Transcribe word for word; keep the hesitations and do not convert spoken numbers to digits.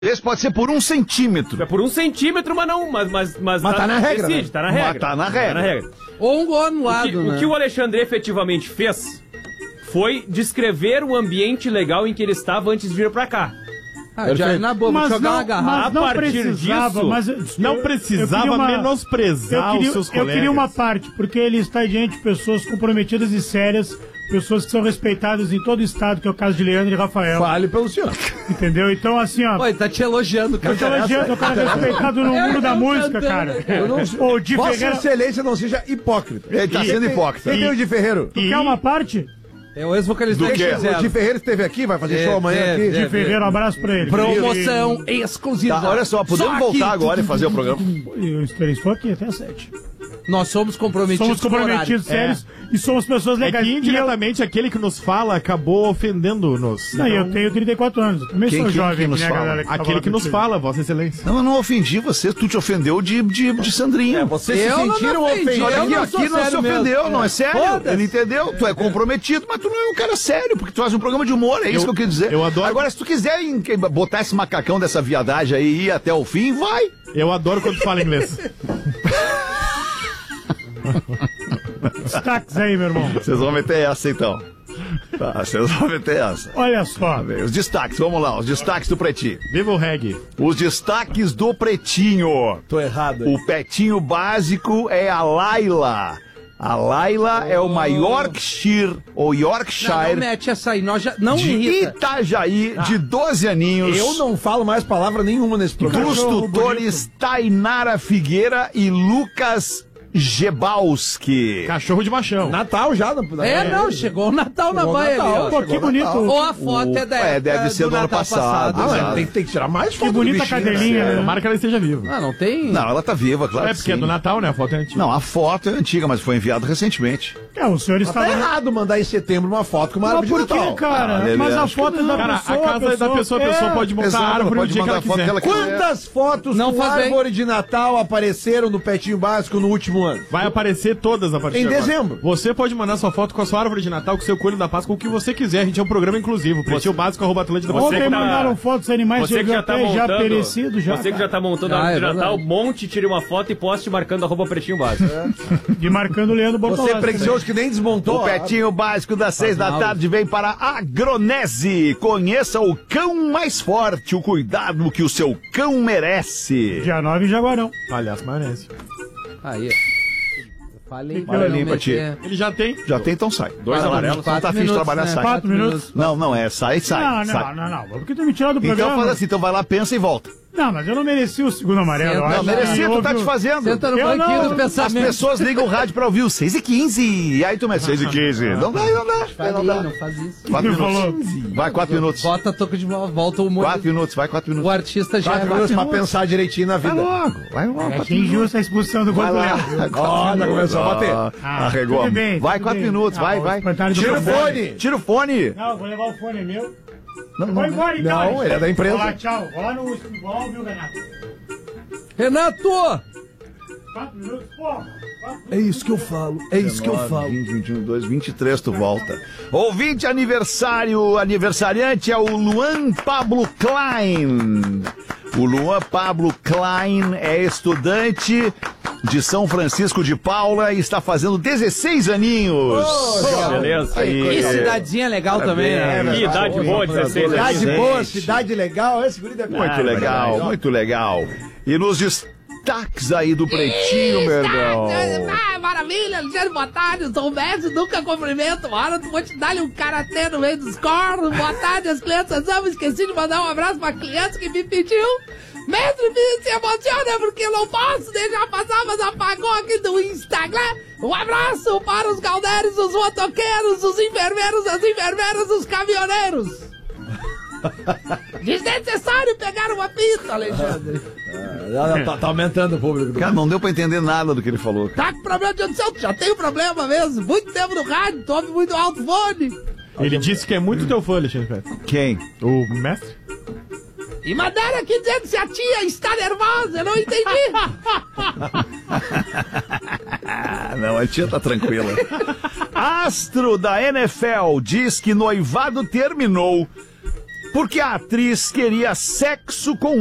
Esse pode ser por um centímetro. É por um centímetro, mas não. Mas, mas, mas, mas tá, tá na regra. Decide, né? tá na regra. Mas tá na regra. Tá na regra. Ou um gol anulado, o que, né? o que o Alexandre efetivamente fez foi descrever o ambiente legal em que ele estava antes de vir pra cá. Ah, já, na boa, vou Mas jogar não, A uma garrafa. mas não partir precisava, disso, mas Não eu- precisava eu queria uma- menosprezar eu queria, os seus eu colegas. queria uma parte, porque ele está diante de pessoas comprometidas e sérias, pessoas que são respeitadas em todo o estado, que é o caso de Leandro e Rafael. Fale pelo senhor. Entendeu? Então, assim, ó. Pô, ele tá te elogiando, cara. Eu tô elogiando, o cara respeitado no Eu mundo da não música, cantando, cara. Eu não Ô, Di Vossa Ferreira, Excelência não seja hipócrita. Ele tá sendo hipócrita. Quem tem o Di Ferreiro? tu quer uma parte? É o ex-vocalista Do do quê? X O Di Ferreiro esteve aqui, vai fazer show amanhã aqui. Di Ferreira, um abraço pra ele. Promoção exclusiva. Tá, olha só, podemos Só voltar aqui. agora e fazer o programa. Eu estou aqui até às sete. Nós somos comprometidos Somos comprometidos, com o horário. sérios, e somos pessoas É legais. que E eu- indiretamente aquele que nos fala acabou ofendendo-nos. Não, eu tenho trinta e quatro anos. Eu também Quem- sou quem- jovem, quem nos que nem a fala? galera que tá Aquele falando que nos contigo. fala, Vossa Excelência. Não, eu não ofendi você, tu te ofendeu de, de, de Sandrinho. É, vocês Eu se não sentiram me ofendi, ofendidos. Olha eu aqui, não aqui sou não se sério ofendeu, mesmo. não é sério? Foda-se. Ele entendeu? Tu é comprometido, mas tu não é um cara sério, porque tu faz um programa de humor, é isso Eu- que eu quis dizer. eu adoro- Agora, se tu quiser em- botar esse macacão dessa viadagem aí e ir até o fim, vai. Eu adoro quando tu fala inglês. Destaques aí, meu irmão. Vocês vão meter essa então. Tá, vocês vão meter essa. Olha só. Os destaques, vamos lá, os destaques do Pretinho. Viva o reggae. Os destaques do Pretinho. Tô errado. aí. O Petinho básico é a Laila. A Laila é uma Yorkshire, ou Não, não Yorkshire, mete essa aí, nós já... Não de irrita. Itajaí, de doze aninhos. Eu não falo mais palavra nenhuma nesse programa. Dos Cachorro tutores Tainara Figueira e Lucas Gebalski. Cachorro de machão. Natal já. Na, É, não, chegou o Natal na Chegou o baia ali, Natal, ó. Pô, que bonito. Ou a foto é da É, deve época ser do ano Natal passado, Ah, exato. mas tem, tem que tirar mais foto Que do bonita bichinho, cadelinha, né? né? Tomara que ela esteja viva. Ah, não tem? Não, ela tá viva, claro. É que porque é sim. do Natal, né? A foto é antiga. Não, a foto é antiga, mas foi enviada recentemente. É, o senhor está... Tá errado mandar em setembro uma foto com uma Mas árvore por de que, Natal. cara? Ah, Mas a acho foto é da Cara, pessoa. a casa é da pessoa, a pessoa é. pode montar Exato, a árvore pode no dia que mandar ela a foto que quiser. ela quiser. Quantas fotos Não com faz bem. árvore de Natal apareceram no Petinho Básico no último ano? Vai aparecer todas a partir Em de agora. dezembro. Você pode mandar sua foto com a sua árvore de Natal, com o seu coelho da Páscoa, com o que você quiser. A gente é um programa inclusivo. Pretinho básico, arroba Atlântida. Você Ontem que tá- mandaram fotos de animais Você que já tá até já montando, perecidos já. você que já tá montando Ah, a árvore é de Natal, verdade. monte, tire uma foto e poste marcando arroba Pretinho Básico. De marcando o Leandro Você Bortolatti. é preguiçoso que nem desmontou. O a- Petinho Básico das seis da mal. tarde vem para Agronese. Conheça o cão mais forte, o cuidado que o seu cão merece. Dia nove em Jaguarão. Palhaço maionese. Aí, ó. Falei Olha ali pra ti. meter- Ele já tem. Já tem, então sai. Dois Quatro amarelos, minutos, não tá quatro afim de minutos, trabalhar, né? sai. Quatro minutos. Não, não é, sai, sai. Não, sai. não, não, não. Por que tu me tirou do Então programa? faz assim, então vai lá, pensa e volta. Não, mas eu não mereci o segundo amarelo. Senta eu Não, acho. merecia, tu tá Houve te o- fazendo. Senta no Eu banquinho não- do As pensamento. pessoas ligam o rádio pra ouvir o seis e quinze. E aí tu me seis e quinze. Não dá, não dá. Não Falei, dá. não faz isso. Quatro Ele falou. minutos. Vai, quatro minutos. Bota toco de volta, volta o humor. Quatro minutos, vai, quatro O minutos. artista já Quatro é minutos pra pensar direitinho na Vai vida. logo, vai logo. É quatro que injusta a expulsão do Vai Gordo lá. Leandro. Olha, começou a bater. Ah, Ah, arregou. tudo bem, Vai, tudo quatro bem. minutos, Ah, vai, o vai. espantalho do Tira o microfone. fone. Tira o fone. Não, vou levar o fone, é meu. Não, Vai não. embora, então. Não, ele é da empresa. Vou lá, tchau. Vou lá no... Vou lá ouvir o Renato. Renato! Quatro minutos, porra. Quatro É isso que eu falo, é isso que eu falo. vinte, vinte e um, vinte e dois, vinte e três, tu volta. Ouvinte aniversário, aniversariante é o Luan Pablo Klein. O Luan Pablo Klein é estudante de São Francisco de Paula e está fazendo dezesseis aninhos. Beleza. Aí. E cidadezinha legal também, né? Que idade boa, dezesseis Cidade anos. boa, cidade legal, esse guri deve Muito legal, muito legal. E nos destaques aí do Pretinho, meu irmão. Ah, maravilha, Alexandre, boa tarde, eu sou o mestre, nunca cumprimento. Uma hora vou te dar um karatê no meio dos cornos. Boa tarde, as crianças amam. Esqueci de mandar um abraço pra criança que me pediu. Mestre, me se emociona porque eu não posso deixar passar, mas apagou aqui do Instagram. Um abraço para os galdeiros, os motoqueiros, os enfermeiros, as enfermeiras, os caminhoneiros. Desnecessário pegar uma pista, Alexandre. Ah, tá, tá aumentando o público. Cara, não deu pra entender nada do que ele falou. Tá com problema de audição? Já tem problema mesmo. Muito tempo no rádio, tu ouve muito alto fone. Ele disse que é muito teu fã, Alexandre. Quem? O mestre? E mandaram aqui dizendo se a tia está nervosa, eu não entendi. Ah, não, a tia tá tranquila. Astro da N F L diz que noivado terminou porque a atriz queria sexo com